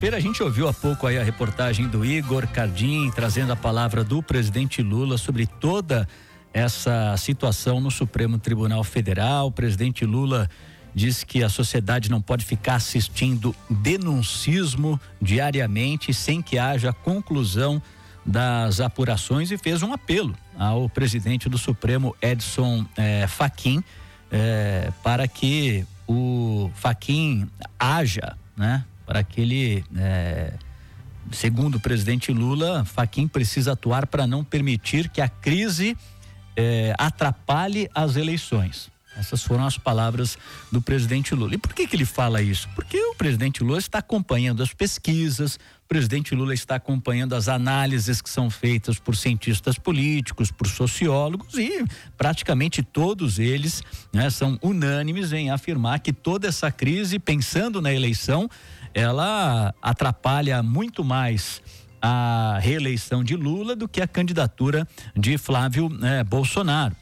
A gente ouviu há pouco aí a reportagem do Igor Cardim trazendo a palavra do presidente Lula sobre toda essa situação no Supremo Tribunal Federal. O presidente Lula diz que a sociedade não pode ficar assistindo denuncismo diariamente sem que haja conclusão das apurações e fez um apelo ao presidente do Supremo, Edson Fachin, para que o Fachin haja, né? Para que ele, segundo o presidente Lula, Fachin precisa atuar para não permitir que a crise atrapalhe as eleições. Essas foram as palavras do presidente Lula. E por que ele fala isso? Porque o presidente Lula está acompanhando as pesquisas, o presidente Lula está acompanhando as análises que são feitas por cientistas políticos, por sociólogos, e praticamente todos eles, né, são unânimes em afirmar que toda essa crise, pensando na eleição, ela atrapalha muito mais a reeleição de Lula do que a candidatura de Flávio Bolsonaro.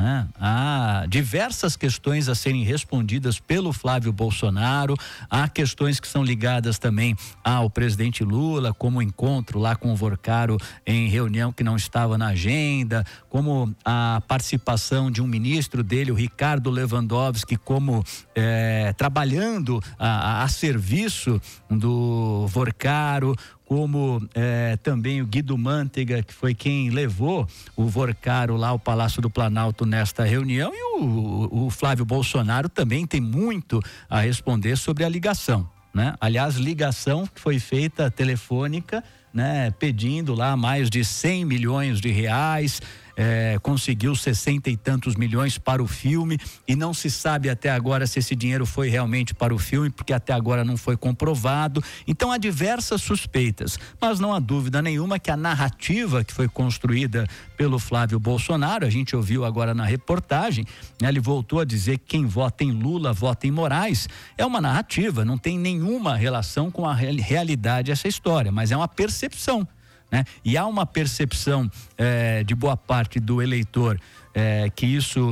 Há diversas questões a serem respondidas pelo Flávio Bolsonaro, há questões que são ligadas também ao presidente Lula, como o encontro lá com o Vorcaro em reunião que não estava na agenda, como a participação de um ministro dele, o Ricardo Lewandowski, como trabalhando a serviço do Vorcaro, como também o Guido Mantega, que foi quem levou o Vorcaro lá ao Palácio do Planalto nesta reunião, e o Flávio Bolsonaro também tem muito a responder sobre a ligação, né? Aliás, ligação que foi feita telefônica, né? Pedindo lá mais de 100 milhões de reais, conseguiu 60 e tantos milhões para o filme, e não se sabe até agora se esse dinheiro foi realmente para o filme, porque até agora não foi comprovado. Então há diversas suspeitas, mas não há dúvida nenhuma que a narrativa que foi construída pelo Flávio Bolsonaro, a gente ouviu agora na reportagem, né, ele voltou a dizer que quem vota em Lula vota em Moraes. É uma narrativa, não tem nenhuma relação com a realidade essa história, mas é uma percepção, né? E há uma percepção de boa parte do eleitor que isso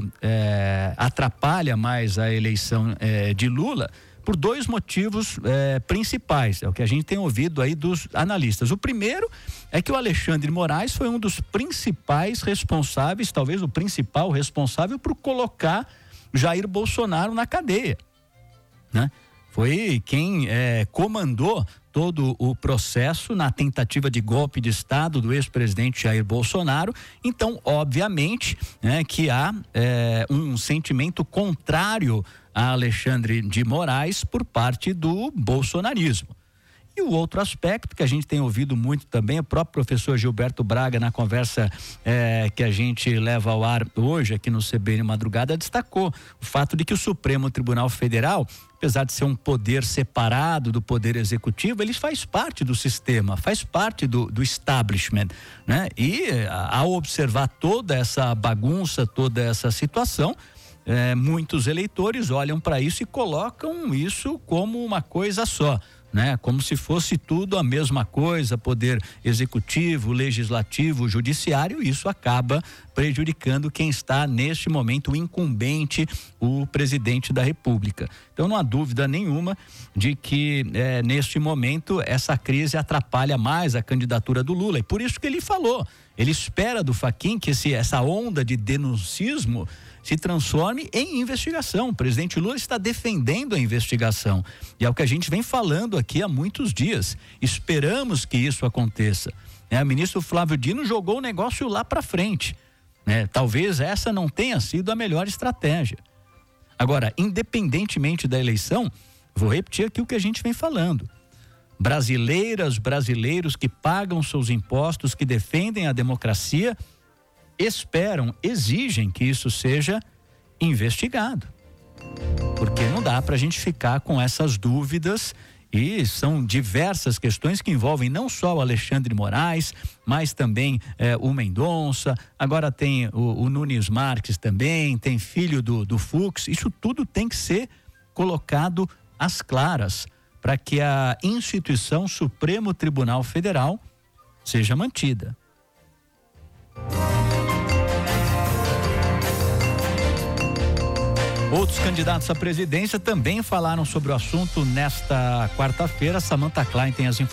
atrapalha mais a eleição de Lula por dois motivos principais, é o que a gente tem ouvido aí dos analistas. O primeiro é que o Alexandre Moraes foi um dos principais responsáveis, talvez o principal responsável por colocar Jair Bolsonaro na cadeia, né? Foi quem comandou todo o processo na tentativa de golpe de Estado do ex-presidente Jair Bolsonaro. Então, obviamente, que há um sentimento contrário a Alexandre de Moraes por parte do bolsonarismo. E o outro aspecto que a gente tem ouvido muito também, o próprio professor Gilberto Braga, na conversa que a gente leva ao ar hoje aqui no CBN Madrugada, destacou o fato de que o Supremo Tribunal Federal, apesar de ser um poder separado do poder executivo, ele faz parte do sistema, faz parte do establishment, né? E ao observar toda essa bagunça, toda essa situação, muitos eleitores olham para isso e colocam isso como uma coisa só, né? Como se fosse tudo a mesma coisa, poder executivo, legislativo, judiciário. Isso acaba prejudicando quem está neste momento incumbente, o presidente da República. Então não há dúvida nenhuma de que neste momento essa crise atrapalha mais a candidatura do Lula, e por isso que ele falou, ele espera do Fachin que essa onda de denuncismo se transforme em investigação. O presidente Lula está defendendo a investigação, e é o que a gente vem falando aqui há muitos dias. Esperamos que isso aconteça. O ministro Flávio Dino jogou o negócio lá para frente, né? Talvez essa não tenha sido a melhor estratégia. Agora, independentemente da eleição, vou repetir aqui o que a gente vem falando. Brasileiras, brasileiros que pagam seus impostos, que defendem a democracia, esperam, exigem que isso seja investigado. Porque não dá para a gente ficar com essas dúvidas, e são diversas questões que envolvem não só o Alexandre de Moraes, mas também o Mendonça, agora tem o Nunes Marques também, tem filho do Fux. Isso tudo tem que ser colocado às claras para que a instituição Supremo Tribunal Federal seja mantida. Outros candidatos à presidência também falaram sobre o assunto nesta quarta-feira. Samantha Klein tem as informações.